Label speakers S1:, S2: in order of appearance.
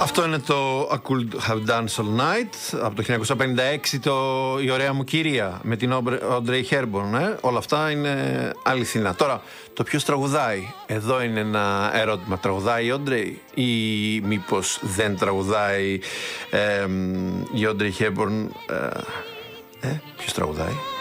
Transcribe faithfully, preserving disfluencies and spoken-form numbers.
S1: Αυτό είναι το I Could Have Danced All Night από το χίλια εννιακόσια πενήντα έξι, το «Η ωραία μου κυρία» με την Audrey Hepburn. Ε? Όλα αυτά είναι αληθινά. Τώρα, το ποιος τραγουδάει? Εδώ είναι ένα ερώτημα. Τραγουδάει η Audrey ή μήπως δεν τραγουδάει ε, η Audrey Hepburn? Ε, ε, ποιος τραγουδάει?